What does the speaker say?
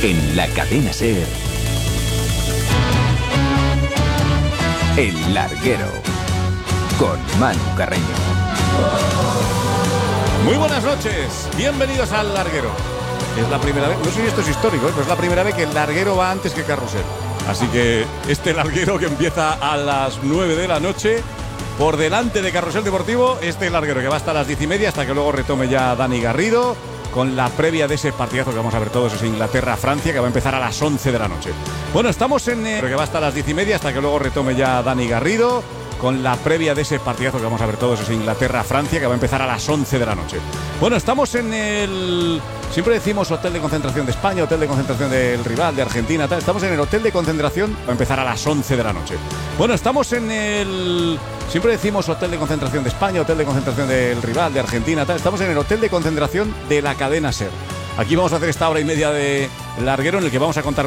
En la cadena SER, El Larguero, con Manu Carreño. Muy buenas noches, bienvenidos al Larguero. Es la primera vez, no sé si esto es histórico, pero es la primera vez que el Larguero va antes que Carrusel. Así que este Larguero que empieza a las 9 de la noche, por delante de Carrusel Deportivo, este Larguero que va hasta las 10:30, hasta que luego retome ya Dani Garrido, con la previa de ese partidazo que vamos a ver todos, es Inglaterra-Francia, que va a empezar a las 11 de la noche. Bueno, estamos en... que va hasta las 10:30, hasta que luego retome ya Dani Garrido, con la previa de ese partidazo que vamos a ver todos, es Inglaterra-Francia, que va a empezar a las 11 de la noche. Bueno, estamos en el... Siempre decimos hotel de concentración de España, hotel de concentración del rival, de Argentina, tal. Estamos en el hotel de concentración, va a empezar a las 11 de la noche. Bueno, estamos en el... Siempre decimos hotel de concentración de España, hotel de concentración del rival, de Argentina, tal. Estamos en el hotel de concentración de la cadena SER. Aquí vamos a hacer esta hora y media de Larguero en el que vamos a contar